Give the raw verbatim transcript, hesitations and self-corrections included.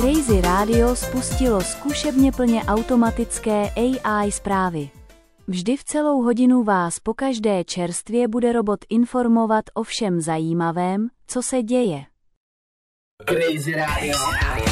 Crazy Radio spustilo zkušebně plně automatické A I zprávy. Vždy v celou hodinu vás pokaždé čerstvě bude robot informovat o všem zajímavém, co se děje. Crazy Radio.